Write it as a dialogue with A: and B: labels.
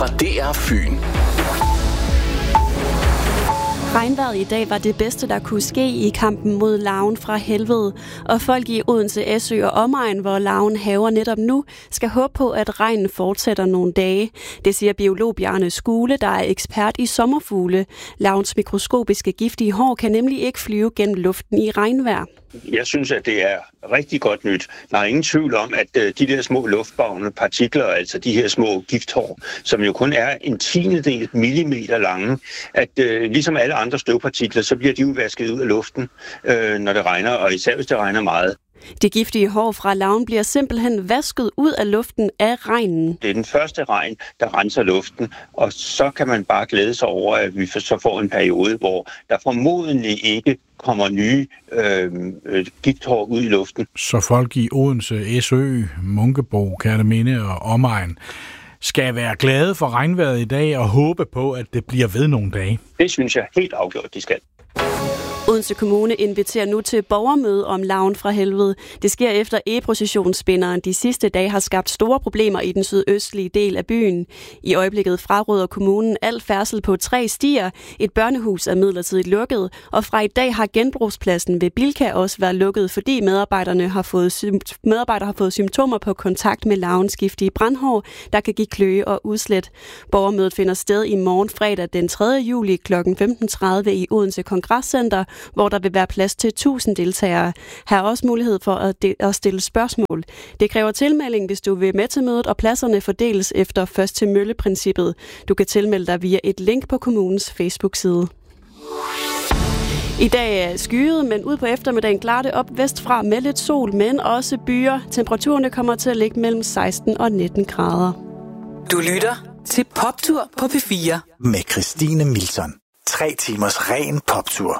A: fra DR Fyn.
B: Regnvejret i dag var det bedste, der kunne ske i kampen mod larven fra helvede, og folk i Odense, Essø og omegn, hvor larven haver netop nu, skal håbe på, at regnen fortsætter nogle dage. Det siger biolog Bjarne Skule, der er ekspert i sommerfugle. Larvens mikroskopiske giftige hår kan nemlig ikke flyve gennem luften i regnvejr.
C: Jeg synes, at det er rigtig godt nyt. Der er ingen tvivl om, at de der små luftbårne partikler, altså de her små gifthår, som jo kun er en tiendedel millimeter lange, at ligesom alle andre støvpartikler, så bliver de jo vasket ud af luften, når det regner, og især hvis det regner meget.
B: Det giftige hår fra larven bliver simpelthen vasket ud af luften af regnen.
C: Det er den første regn, der renser luften, og så kan man bare glæde sig over, at vi så får en periode, hvor der formodentlig ikke kommer nye gifthår ud i luften.
D: Så folk i Odense, Essø, Munkebo, Kerteminde og omegn skal være glade for regnvejret i dag og håbe på, at det bliver ved nogle dage.
C: Det synes jeg helt afgjort, de skal.
B: Odense Kommune inviterer nu til borgermøde om larven fra helvede. Det sker efter e-processionsspinderen de sidste dage har skabt store problemer i den sydøstlige del af byen. I øjeblikket fraråder kommunen al færdsel på 3 stier. Et børnehus er midlertidigt lukket, og fra i dag har genbrugspladsen ved Bilka også været lukket, fordi medarbejdere har fået symptomer på kontakt med larvens giftige brandhår, der kan give kløe og udslæt. Borgermødet finder sted i morgen fredag den 3. juli kl. 15.30 i Odense Kongresscenter, hvor der vil være plads til 1000 deltagere. Her er også mulighed for at stille spørgsmål. Det kræver tilmelding, hvis du vil med til mødet, og pladserne fordeles efter først til mølle-princippet. Du kan tilmelde dig via et link på kommunens Facebook-side. I dag er skyet, men ud på eftermiddagen klarer det op vestfra med lidt sol, men også byer. Temperaturerne kommer til at ligge mellem 16 og 19 grader.
A: Du lytter til Poptur på P4
E: med Christine Milton. 3 timers ren poptur.